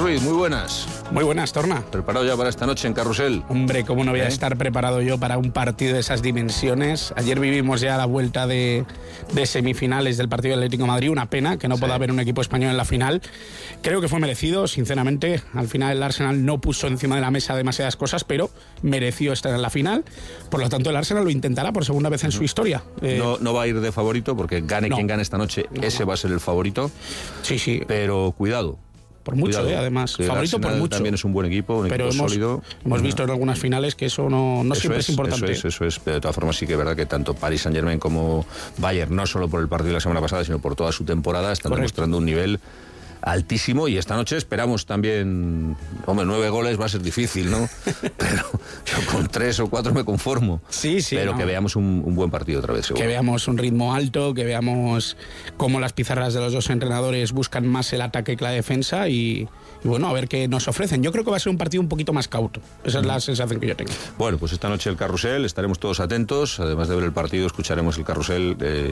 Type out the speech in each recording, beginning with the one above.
Ruiz, muy buenas. Muy buenas, Torna. ¿Preparado ya para esta noche en Carrusel? Hombre, ¿cómo no voy a estar preparado yo para un partido de esas dimensiones? Ayer vivimos ya la vuelta de semifinales del partido del Atlético de Madrid. Una pena que no pueda haber un equipo español en la final. Creo que fue merecido, sinceramente. Al final el Arsenal no puso encima de la mesa demasiadas cosas, pero mereció estar en la final. Por lo tanto, el Arsenal lo intentará por segunda vez en su historia. No va a ir de favorito, porque quien gane esta noche, ese va a ser el favorito. Sí. Pero cuidado. Por mucho, además. Favorito por mucho. También es un buen equipo, pero sólido. Hemos visto en algunas finales que eso no siempre es importante. Eso es. Pero de todas formas sí que es verdad que tanto Paris Saint-Germain como Bayern, no solo por el partido de la semana pasada, sino por toda su temporada, están demostrando un nivel altísimo, y esta noche esperamos también, 9 goles va a ser difícil, ¿no? Pero yo con 3 o 4 me conformo. Sí. Pero que veamos un buen partido otra vez, seguro. Que veamos un ritmo alto, que veamos cómo las pizarras de los dos entrenadores buscan más el ataque que la defensa y bueno, a ver qué nos ofrecen. Yo creo que va a ser un partido un poquito más cauto. Esa es la sensación que yo tengo. Bueno, pues esta noche el Carrusel, estaremos todos atentos. Además de ver el partido, escucharemos el Carrusel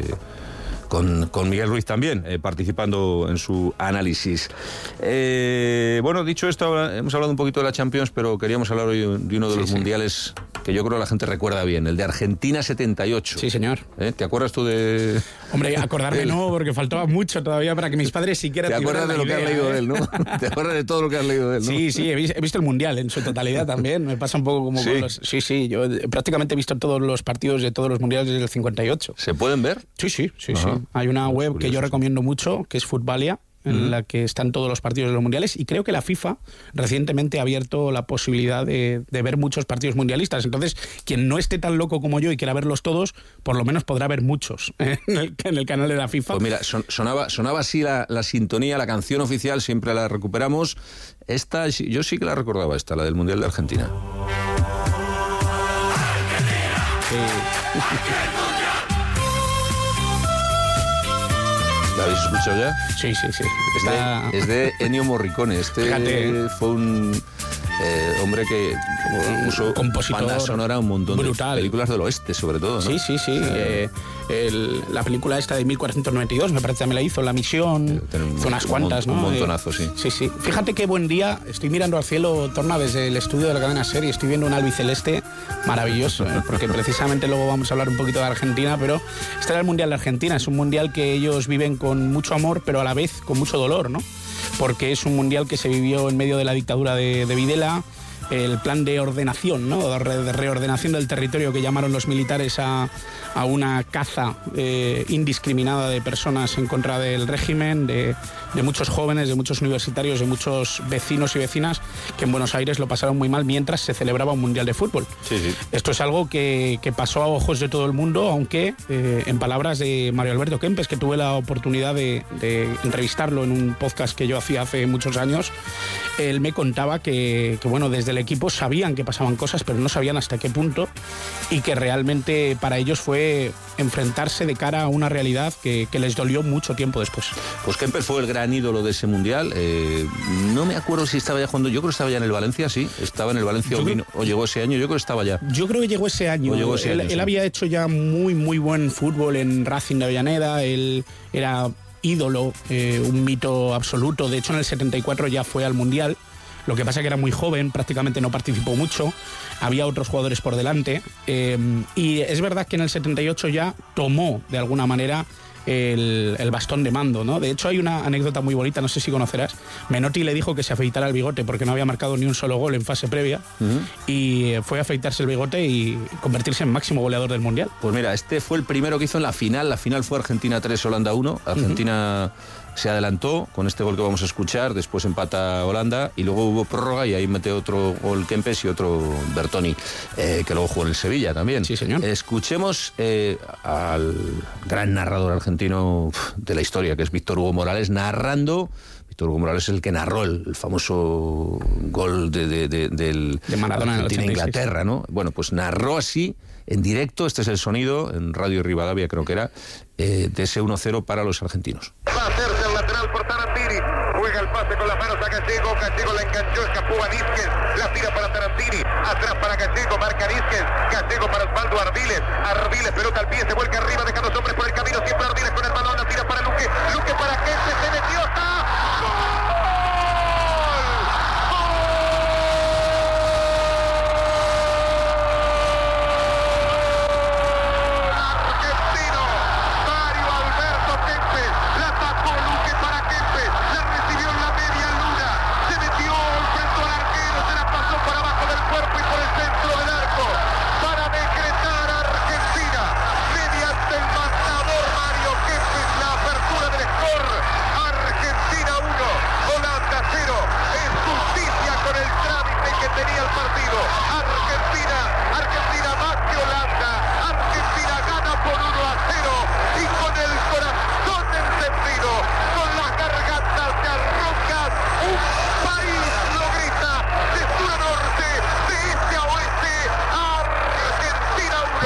con Miguel Ruiz también, participando en su análisis. Bueno, dicho esto, hemos hablado un poquito de la Champions, pero queríamos hablar hoy de uno de los mundiales que yo creo la gente recuerda bien, el de Argentina 78. Sí, señor. ¿Te acuerdas tú de...? Hombre, acordarme no, porque faltaba mucho todavía para que mis padres siquiera... ¿Te acuerdas de lo que has leído de él, no? ¿Te acuerdas de todo lo que has leído de él, no? Sí, he visto el mundial en su totalidad también. Me pasa un poco como con los... Sí, yo prácticamente he visto todos los partidos de todos los mundiales desde el 58. ¿Se pueden ver? Sí. Hay una web que yo recomiendo mucho, que es Futbalia, en la que están todos los partidos de los mundiales, y creo que la FIFA recientemente ha abierto la posibilidad de ver muchos partidos mundialistas. Entonces, quien no esté tan loco como yo y quiera verlos todos, por lo menos podrá ver muchos en el canal de la FIFA. Pues mira, sonaba así la sintonía, la canción oficial, siempre la recuperamos. Esta, yo sí que la recordaba, la del Mundial de Argentina. ¿La habéis escuchado ya? Sí. Es de Ennio Morricone. Fíjate. Fue un hombre que puso banda sonora a un montón de películas del oeste, sobre todo, ¿no? Sí. La película esta de 1492, me parece que me la hizo, La Misión, hizo unas cuantas, ¿no? Un montonazo, sí. Sí. Fíjate qué buen día, estoy mirando al cielo, Torna, desde el estudio de la cadena SER, y estoy viendo un albiceleste maravilloso, porque precisamente luego vamos a hablar un poquito de Argentina, pero este era el Mundial de Argentina, es un Mundial que ellos viven con mucho amor, pero a la vez con mucho dolor, ¿no? Porque es un Mundial que se vivió en medio de la dictadura de Videla, el plan de ordenación, ¿no? De reordenación del territorio que llamaron los militares a una caza indiscriminada de personas en contra del régimen, de muchos jóvenes, de muchos universitarios, de muchos vecinos y vecinas que en Buenos Aires lo pasaron muy mal mientras se celebraba un mundial de fútbol. Sí. Esto es algo que pasó a ojos de todo el mundo, aunque en palabras de Mario Alberto Kempes, que tuve la oportunidad de entrevistarlo en un podcast que yo hacía hace muchos años, él me contaba que bueno, desde el equipo sabían que pasaban cosas, pero no sabían hasta qué punto, y que realmente para ellos fue enfrentarse de cara a una realidad que les dolió mucho tiempo después. Pues Kempes fue el gran ídolo de ese mundial. No me acuerdo si estaba ya jugando, yo creo que estaba ya en el Valencia, sí, estaba en el Valencia o llegó ese año, yo creo que estaba ya. Yo creo que llegó ese año. Él había hecho ya muy buen fútbol en Racing de Avellaneda, él era ídolo, un mito absoluto. De hecho, en el 74 ya fue al Mundial. Lo que pasa es que era muy joven, prácticamente no participó mucho, había otros jugadores por delante, y es verdad que en el 78 ya tomó de alguna manera el bastón de mando, ¿no? De hecho, hay una anécdota muy bonita, no sé si conocerás. Menotti le dijo que se afeitara el bigote porque no había marcado ni un solo gol en fase previa, y fue a afeitarse el bigote y convertirse en máximo goleador del Mundial. Pues mira, este fue el primero que hizo en la final. La final fue Argentina 3, Holanda 1. Argentina se adelantó con este gol que vamos a escuchar, después empata Holanda y luego hubo prórroga y ahí mete otro gol Kempes y otro Bertoni, que luego jugó en el Sevilla también. Sí, señor. Escuchemos al gran narrador argentino de la historia, que es Víctor Hugo Morales, narrando. Víctor Hugo Morales es el que narró el famoso gol del Maradona en Argentina-Inglaterra, ¿no? Bueno, pues narró así, en directo, este es el sonido, en Radio Rivadavia creo que era, de ese 1-0 para los argentinos. Va a hacerse el lateral por Tarantini, juega el pase con las manos a Gallego la enganchó, escapó a Nísquez, la tira para Tarantini, atrás para Gallego, marca Nísquez, Gallego para Osvaldo Ardiles, pelota al pie, se vuelca arriba, deja dos hombres por el camino, siempre Ardiles con el balón, la tira para Luque para Kempes, se metió, ¡está! ¡Gol!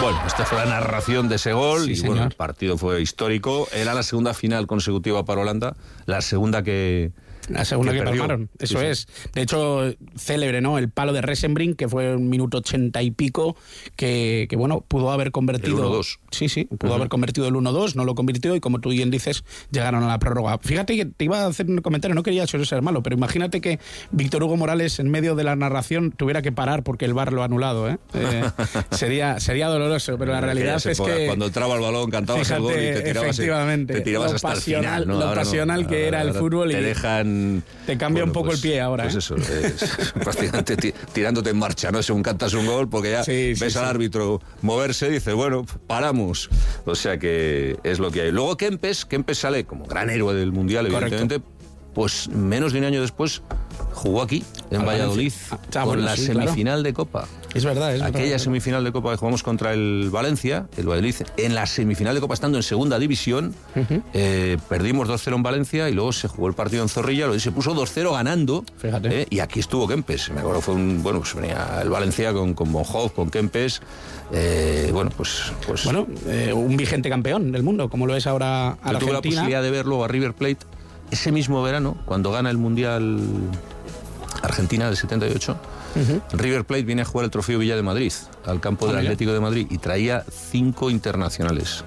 Bueno, esta fue la narración de ese gol Sí, y señor. bueno, el partido fue histórico. Era la segunda final consecutiva para Holanda, la segunda que perdió. Palmaron, eso Sí, sí. es. De hecho, célebre, ¿no? El palo de Resenbrink, que fue un minuto 80 y pico, que bueno, pudo haber convertido... El 1-2. Sí, pudo haber convertido el 1-2, no lo convirtió y como tú bien dices, llegaron a la prórroga. Fíjate que te iba a hacer un comentario, no quería ser malo, pero imagínate que Víctor Hugo Morales en medio de la narración tuviera que parar porque el VAR lo ha anulado, ¿eh? Sería doloroso, pero la realidad es que... Cuando entraba el balón cantabas el gol y te tirabas, efectivamente, te tirabas lo hasta pasional, el final, ¿no? lo Ahora pasional que era el fútbol te y dejan... te cambia un poco el pie ahora, Pues eso, es prácticamente tirándote en marcha, ¿no? Según cantas un gol, porque ya ves al árbitro moverse y dices, bueno, paramos. O sea que es lo que hay. Luego Kempes sale como gran héroe del Mundial, evidentemente. Pues menos de un año después jugó aquí, en Valladolid, con la semifinal de Copa. Es verdad, Aquella semifinal de Copa que jugamos contra el Valencia, el Valladolid, en la semifinal de Copa estando en segunda división, perdimos 2-0 en Valencia y luego se jugó el partido en Zorrilla, se puso 2-0 ganando. Fíjate. Y aquí estuvo Kempes. Me acuerdo, pues venía el Valencia con Bonhoff, con Kempes. Un vigente campeón del mundo, como lo es ahora Argentina. Yo tuve la posibilidad de verlo a River Plate ese mismo verano, cuando gana el Mundial Argentina del 78. River Plate viene a jugar el Trofeo Villa de Madrid al campo del Atlético de Madrid y traía 5 internacionales.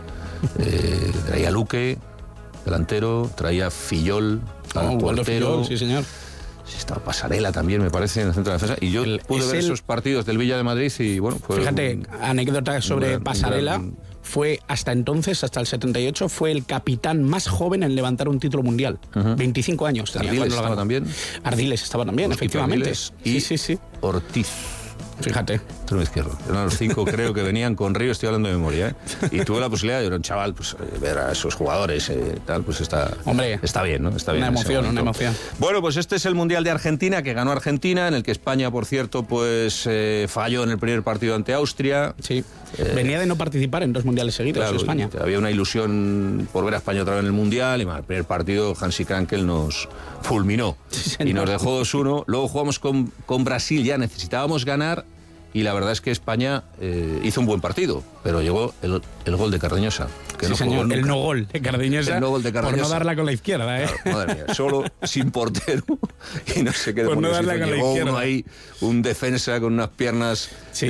Traía Luque, delantero, traía Fillol, portero. Fillol, sí, señor. Estaba Pasarela también, me parece, en el centro de la defensa. Y yo pude ver esos partidos del Villa de Madrid y bueno, fue... Fíjate, anécdota sobre Pasarela. Fue hasta entonces, hasta el 78, fue el capitán más joven en levantar un título mundial. 25 años tenía. Ardiles estaba también. Ardiles estaba también, efectivamente. Ardiles y sí. Ortiz. Fíjate. Extremo izquierdo. Eran los 5, creo, que venían con Río, estoy hablando de memoria, ¿eh? Y tuve la posibilidad, yo era un chaval, pues ver a esos jugadores, tal, pues está bien, ¿no? Está bien. Una emoción. Bueno, pues este es el Mundial de Argentina, que ganó Argentina, en el que España, por cierto, pues falló en el primer partido ante Austria. Sí. Venía de no participar en 2 mundiales seguidos, claro, España. Había una ilusión por ver a España otra vez en el Mundial, y el primer partido Hansi Krankel nos fulminó y nos dejó 2-1. Luego jugamos con Brasil, ya necesitábamos ganar, y la verdad es que España hizo un buen partido, pero llegó el gol de Cardeñosa. Que no señor, el no gol de Cardeñosa, por no darla con la izquierda, ¿eh? Claro, madre mía, solo, sin portero, y no sé qué por no darla con la izquierda. Uno ahí, un defensa con unas piernas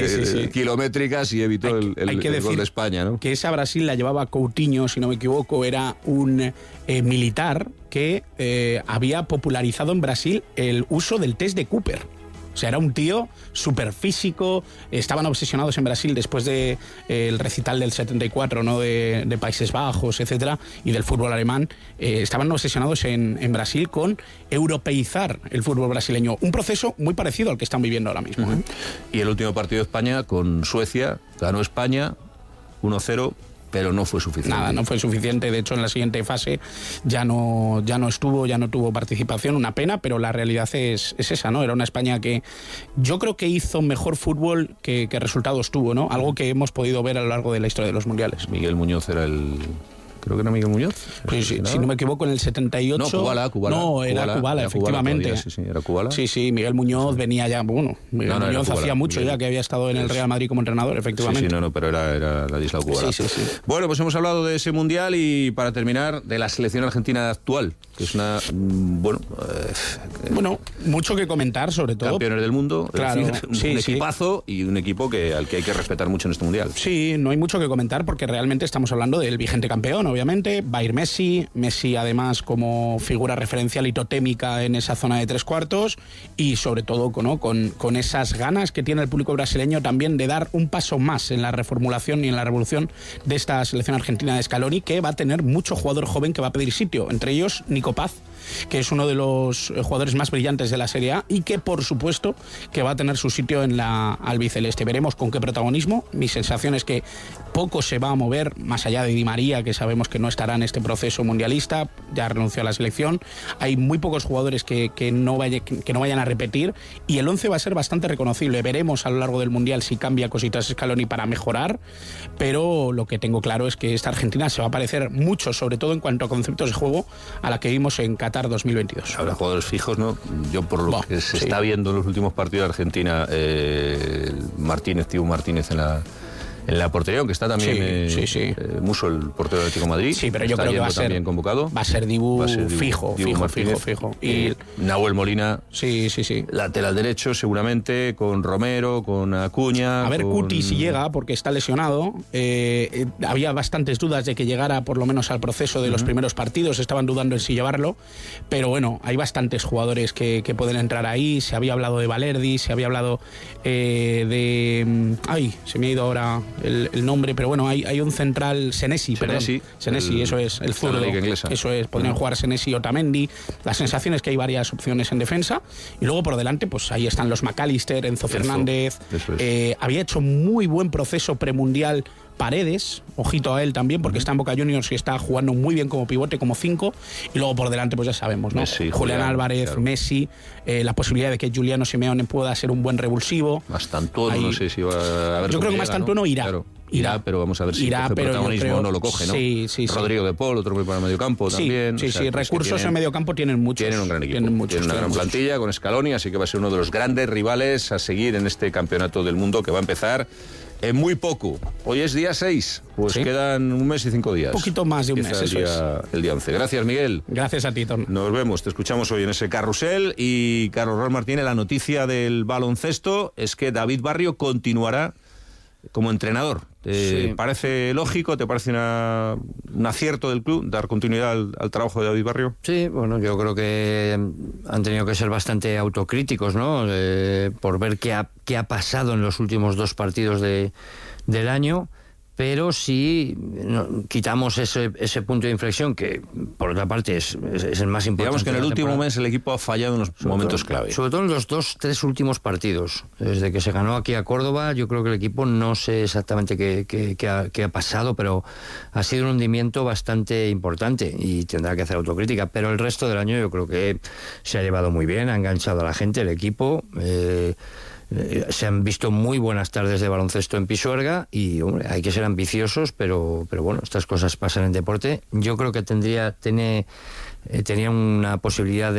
kilométricas y evitó el gol de España, ¿no? Que esa Brasil la llevaba Coutinho, si no me equivoco, era un militar que había popularizado en Brasil el uso del test de Cooper. O sea, era un tío súper físico. Estaban obsesionados en Brasil después de el recital del 74, ¿no? de Países Bajos, etcétera, y del fútbol alemán. Estaban obsesionados en Brasil con europeizar el fútbol brasileño. Un proceso muy parecido al que están viviendo ahora mismo. Y el último partido de España con Suecia, ganó España 1-0. Pero no fue suficiente. Nada, no fue suficiente. De hecho, en la siguiente fase ya no tuvo participación. Una pena, pero la realidad es esa, ¿no? Era una España que yo creo que hizo mejor fútbol que resultados tuvo, ¿no? Algo que hemos podido ver a lo largo de la historia de los mundiales. Miguel Muñoz era el... Creo que era Miguel Muñoz. Pues sí, si no me equivoco, en el 78... No, Kubala. No, era Kubala, efectivamente. Todavía, sí, era Kubala. Sí, Miguel Muñoz venía ya... Bueno, Miguel Muñoz hacía mucho ya que había estado en el Real Madrid como entrenador, efectivamente. Sí, pero era Ladislao Kubala. Sí. Bueno, pues hemos hablado de ese Mundial y para terminar, de la selección argentina actual, que es una... Bueno, mucho que comentar, sobre todo. Campeones del mundo, claro, un equipazo y un equipo al que hay que respetar mucho en este Mundial. Sí, no hay mucho que comentar porque realmente estamos hablando del vigente campeón, obviamente, Bayern Messi además como figura referencial y totémica en esa zona de 3/4 y sobre todo con esas ganas que tiene el público brasileño también de dar un paso más en la reformulación y en la revolución de esta selección argentina de Scaloni, que va a tener mucho jugador joven que va a pedir sitio, entre ellos Nico Paz, que es uno de los jugadores más brillantes de la Serie A y que por supuesto que va a tener su sitio en la albiceleste. Veremos con qué protagonismo. Mi sensación es que poco se va a mover más allá de Di María, que sabemos que no estará en este proceso mundialista, ya renunció a la selección. Hay muy pocos jugadores que no vayan a repetir y el 11 va a ser bastante reconocible. Veremos a lo largo del Mundial si cambia cositas Scaloni para mejorar, pero lo que tengo claro es que esta Argentina se va a parecer mucho, sobre todo en cuanto a conceptos de juego, a la que vimos en Qatar 2022. Habrá jugadores fijos, ¿no? Yo por lo que se está viendo en los últimos partidos de Argentina, Martínez en en la portería, aunque está también Musso, el portero de Atlético de Madrid. Sí, pero yo creo que va a ser también convocado. Va a ser Dibu fijo. Y Nahuel Molina, sí. lateral derecho, seguramente, con Romero, con Acuña. A ver, Cuti si llega, porque está lesionado. Había bastantes dudas de que llegara por lo menos al proceso de los primeros partidos, estaban dudando en si llevarlo, pero bueno, hay bastantes jugadores que pueden entrar ahí. Se había hablado de Valerdi, se había hablado de... se me ha ido ahora el nombre, pero bueno, hay un central, Senesi, eso es, el zurdo, eso es, podrían jugar Senesi o Otamendi. La sensación es que hay varias opciones en defensa, y luego por delante pues ahí están los McAllister, Enzo Fernández. Había hecho muy buen proceso premundial Paredes, ojito a él también, porque está en Boca Juniors y está jugando muy bien como pivote, como 5, y luego por delante pues ya sabemos, ¿no? Messi, Julián Álvarez, claro. Messi, la posibilidad de que Giuliano Simeone pueda ser un buen revulsivo. Mastantuono, no sé si va a haber. Yo creo que Mastantuono irá. Claro. Irá, pero vamos a ver si el protagonismo no lo coge, ¿no? Sí. Rodrigo de Paul, otro muy para el mediocampo también. Sí, recursos en mediocampo tienen muchos. Tienen un gran equipo. Tienen una gran plantilla con Scaloni, así que va a ser uno de los grandes rivales a seguir en este campeonato del mundo que va a empezar en muy poco. Hoy es día 6, pues quedan un mes y 5 días. Un poquito más de un mes, eso es. El día 11. Gracias, Miguel. Gracias a ti, Tom. Nos vemos, te escuchamos hoy en ese carrusel. Y Carlos Raúl Martínez, la noticia del baloncesto es que David Barrio continuará como entrenador. ¿Te parece lógico? ¿Te parece un acierto del club dar continuidad al trabajo de David Barrio? Sí, bueno, yo creo que han tenido que ser bastante autocríticos, ¿no? Por ver qué ha pasado en los últimos 2 partidos del año. Pero si quitamos ese punto de inflexión, que por otra parte es el más importante. Digamos que en el último mes el equipo ha fallado en los momentos clave. Sobre todo en los 2-3 últimos partidos. Desde que se ganó aquí a Córdoba, yo creo que el equipo, no sé exactamente qué ha pasado, pero ha sido un hundimiento bastante importante y tendrá que hacer autocrítica. Pero el resto del año yo creo que se ha llevado muy bien, ha enganchado a la gente, el equipo. Se han visto muy buenas tardes de baloncesto en Pisuerga y, hombre, hay que ser ambiciosos, pero bueno, estas cosas pasan en deporte. Yo creo que tenía una posibilidad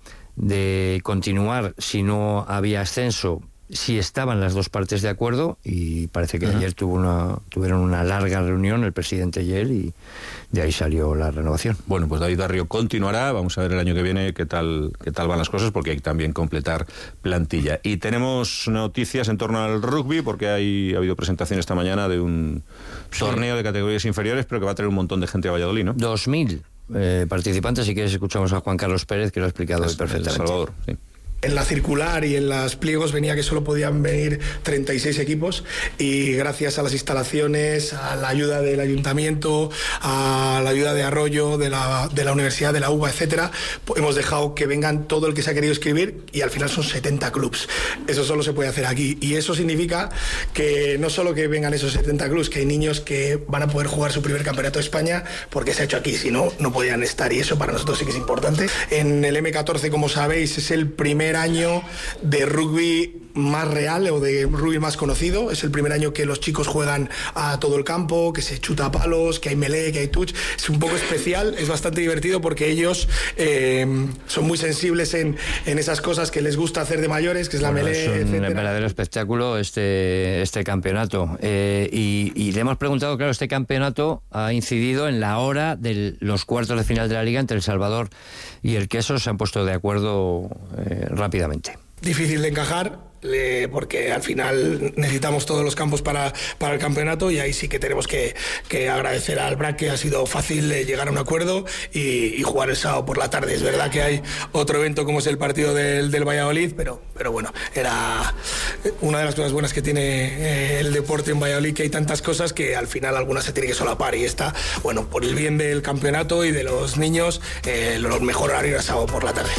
de continuar si no había ascenso, si estaban las dos partes de acuerdo, y parece que ayer tuvieron una larga reunión el presidente y él, y de ahí salió la renovación. Bueno, pues David Barrio continuará, vamos a ver el año que viene qué tal van las cosas, porque hay que también completar plantilla. Y tenemos noticias en torno al rugby, porque ha habido presentación esta mañana de un torneo de categorías inferiores, pero que va a traer un montón de gente a Valladolid, ¿no? 2000 participantes. Si quieres escuchamos a Juan Carlos Pérez, que lo ha explicado perfectamente. Salvador, sí. En la circular y en los pliegos venía que solo podían venir 36 equipos, y gracias a las instalaciones, a la ayuda del ayuntamiento, a la ayuda de Arroyo, de la universidad, de la UBA, etcétera, hemos dejado que vengan todo el que se ha querido inscribir, y al final son 70 clubs. Eso solo se puede hacer aquí, y eso significa que no solo que vengan esos 70 clubs, que hay niños que van a poder jugar su primer campeonato de España porque se ha hecho aquí, si no, no podían estar, y eso para nosotros sí que es importante. En el M14, como sabéis, es el primer año de rugby más real, o de rugby más conocido. Es el primer año que los chicos juegan a todo el campo, que se chuta a palos, que hay melee, que hay touch. Es un poco especial, es bastante divertido, porque ellos son muy sensibles en esas cosas que les gusta hacer de mayores, que es la melee, es un verdadero espectáculo este campeonato. Y le hemos preguntado, claro, este campeonato ha incidido en la hora de los cuartos de final de la Liga entre El Salvador y el Quesos. Se han puesto de acuerdo rápidamente. Difícil de encajar, porque al final necesitamos todos los campos para el campeonato, y ahí sí que tenemos que agradecer al BRAC, que ha sido fácil llegar a un acuerdo y jugar el sábado por la tarde. Es verdad que hay otro evento como es el partido del Valladolid, pero bueno, era una de las cosas buenas que tiene el deporte en Valladolid, que hay tantas cosas que al final algunas se tiene que solapar, y esta, bueno, por el bien del campeonato y de los niños, lo mejor horario era sábado por la tarde.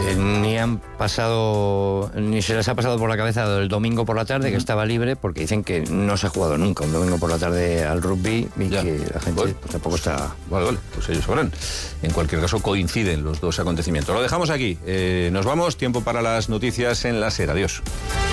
Ni se les ha pasado por la cabeza el domingo por la tarde, que estaba libre, porque dicen que no se ha jugado nunca un domingo por la tarde al rugby, y ya, que la gente pues tampoco está... Vale, pues ellos sabrán. En cualquier caso coinciden los dos acontecimientos. Lo dejamos aquí. Nos vamos, tiempo para las noticias en la SER. Adiós.